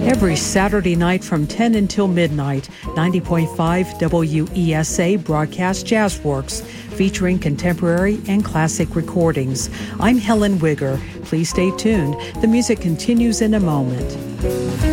Every Saturday night from 10 until midnight, 90.5 WESA broadcasts Jazzworks, featuring contemporary and classic recordings. I'm Helen Wigger. Please stay tuned. The music continues in a moment.